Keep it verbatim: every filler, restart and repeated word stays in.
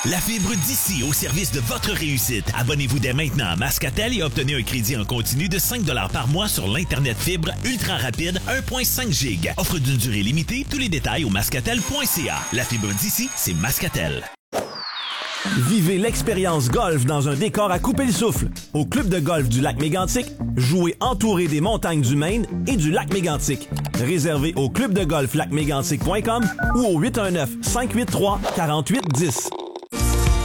La fibre d'ici au service de votre réussite. Abonnez-vous dès maintenant à Mascatel et obtenez un crédit en continu de cinq dollars par mois sur l'Internet fibre ultra rapide un virgule cinq giga. Offre d'une durée limitée. Tous les détails au mascatel point c a. La fibre d'ici, c'est Mascatel. Vivez l'expérience golf dans un décor à couper le souffle. Au club de golf du lac Mégantic, jouez entouré des montagnes du Maine et du lac Mégantic. Réservez au club de golf lac mégantic point com ou au huit un neuf, cinq huit trois, quatre huit un zéro.